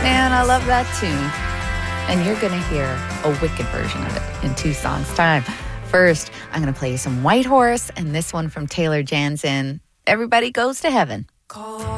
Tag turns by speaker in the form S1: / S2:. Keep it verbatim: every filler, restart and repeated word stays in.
S1: Man, I love that tune. And you're going to hear a wicked version of it in two songs' time. First, I'm going to play you some White Horse and this one from Taylor Jansen, Everybody Goes to Heaven.